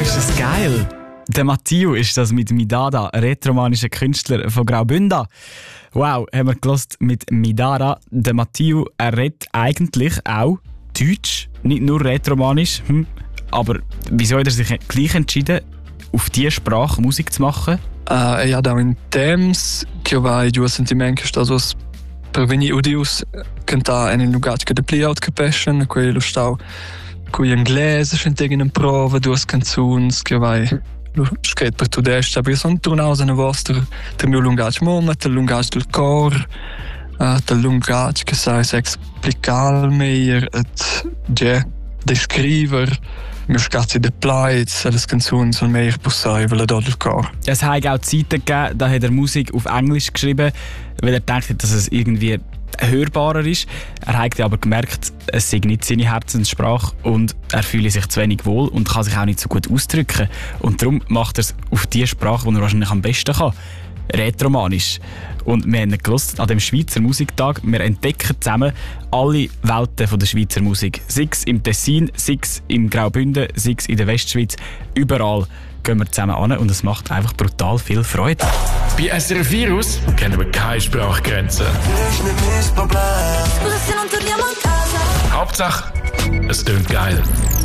ist das geil. Der Matthiu ist das mit Midada, retromanischer Künstler von Graubünden. Wow, haben wir gehört mit Midada. Der Matthiu, er redet eigentlich auch Deutsch, nicht nur retromanisch. Aber wieso hat er sich gleich entschieden, auf diese Sprache Musik zu machen? Ja, da in temps che vai due sentimenti stados per venire udius cantare in lugar che de pli out capession, quello stau cui inglese scentegen in prova due canzuns che vai scret per tu dest, aber sono tornaus in vostro del mio lungaggio moment, del lungaggio del cor, del lungaggio che sai explicar meglio et je descriver mir schatzi de Plaits, alles Canzons und mehr possibile dort del cor. Es hat auch Zeiten gegeben, da hat er Musik auf Englisch geschrieben, weil er dachte, dass es irgendwie hörbarer ist. Er hat aber gemerkt, es sei nicht seine Herzenssprache und er fühle sich zu wenig wohl und kann sich auch nicht so gut ausdrücken. Und darum macht er es auf die Sprache, die er wahrscheinlich am besten kann. Retromanisch. Und wir haben gehört an dem Schweizer Musiktag, wir entdecken zusammen alle Welten von der Schweizer Musik. Sei es im Tessin, sei es im Graubünden, sei es in der Westschweiz. Überall gehen wir zusammen an und es macht einfach brutal viel Freude. Bei SRF Virus kennen wir keine Sprachgrenzen. Hauptsache, es klingt geil.